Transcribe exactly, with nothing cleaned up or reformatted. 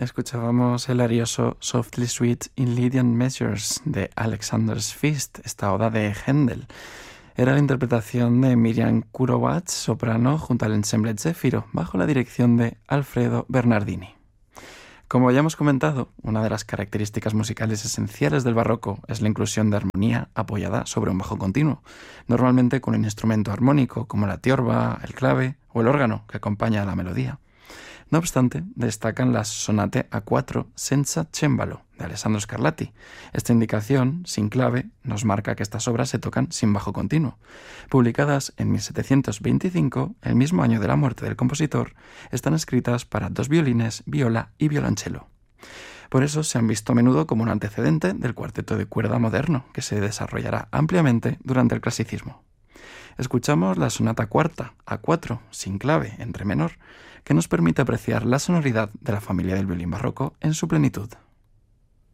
Escuchábamos el arioso Softly Sweet in Lydian Measures de Alexander's Feast, esta oda de Händel. Era la interpretación de Miriam Kurowatz, soprano, junto al ensemble Zéfiro, bajo la dirección de Alfredo Bernardini. Como ya hemos comentado, una de las características musicales esenciales del barroco es la inclusión de armonía apoyada sobre un bajo continuo, normalmente con un instrumento armónico como la tiorba, el clave o el órgano que acompaña a la melodía. No obstante, destacan las sonate a cuatro senza cembalo de Alessandro Scarlatti. Esta indicación, sin clave, nos marca que estas obras se tocan sin bajo continuo. Publicadas en mil setecientos veinticinco, el mismo año de la muerte del compositor, están escritas para dos violines, viola y violonchelo. Por eso se han visto a menudo como un antecedente del cuarteto de cuerda moderno, que se desarrollará ampliamente durante el clasicismo. Escuchamos la sonata cuarta a cuatro, sin clave, en re menor, que nos permite apreciar la sonoridad de la familia del violín barroco en su plenitud.